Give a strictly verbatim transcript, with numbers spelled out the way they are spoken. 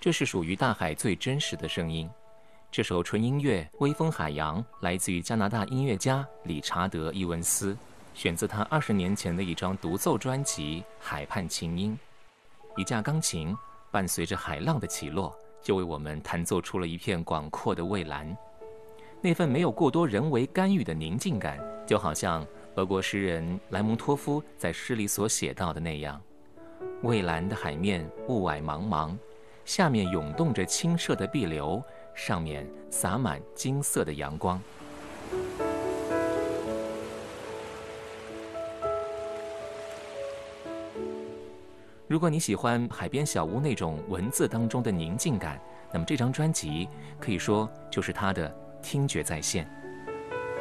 这是属于大海最真实的声音。这首纯音乐《微风海洋》来自于加拿大音乐家理查德·伊文斯，选自他二十年前的一张独奏专辑《海畔琴音》。一架钢琴伴随着海浪的起落，就为我们弹奏出了一片广阔的蔚蓝。那份没有过多人为干预的宁静感，就好像俄国诗人莱蒙托夫在诗里所写到的那样：蔚蓝的海面雾霭茫茫，下面涌动着清澈的碧流，上面洒满金色的阳光。如果你喜欢海边小屋那种文字当中的宁静感，那么这张专辑可以说就是它的听觉在线。